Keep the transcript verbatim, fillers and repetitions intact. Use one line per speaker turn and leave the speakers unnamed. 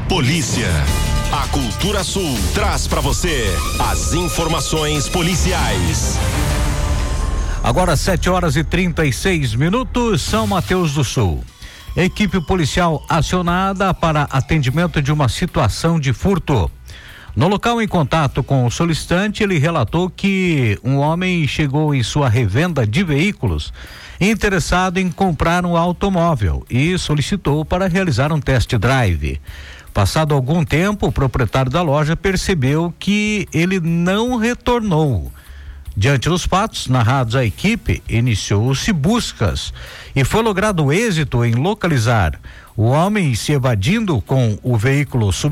Polícia. A Cultura Sul traz para você as informações policiais.
Agora sete horas e trinta e seis minutos, São Mateus do Sul. Equipe policial acionada para atendimento de uma situação de furto. No local, em contato com o solicitante, ele relatou que um homem chegou em sua revenda de veículos interessado em comprar um automóvel e solicitou para realizar um test drive. Passado algum tempo, o proprietário da loja percebeu que ele não retornou. Diante dos fatos narrados à equipe, iniciou-se buscas e foi logrado êxito em localizar o homem se evadindo com o veículo sub